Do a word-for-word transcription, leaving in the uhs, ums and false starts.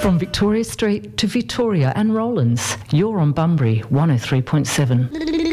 From Victoria Street to Victoria and Rollins, you're on Bunbury one oh three point seven.